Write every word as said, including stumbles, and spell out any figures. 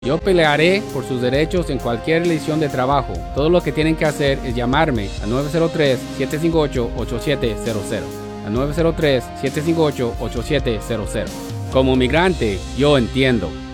Yo pelearé por sus derechos en cualquier elección de trabajo. Todo lo que tienen que hacer es llamarme a nueve cero tres, siete cinco ocho, ocho siete cero cero. A nueve cero tres, siete cinco ocho, ocho siete cero cero. Como migrante, yo entiendo.